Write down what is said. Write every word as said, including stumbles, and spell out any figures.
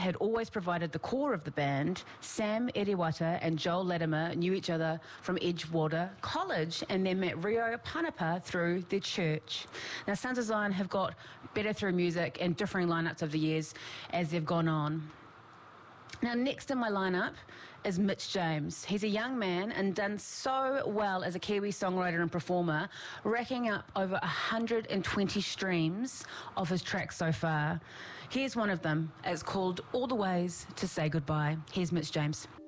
had always provided the core of the band, Sam Eriwata and Joel Latimer knew each other from Edgewater College and then met Rio Panapa through their church. Now, Sons of Zion have got better through music and differing lineups over the years as they've gone on. Now, next in my lineup is Mitch James. He's a young man and done so well as a Kiwi songwriter and performer, racking up over one hundred twenty streams of his tracks so far. Here's one of them. It's called All the Ways to Say Goodbye. Here's Mitch James.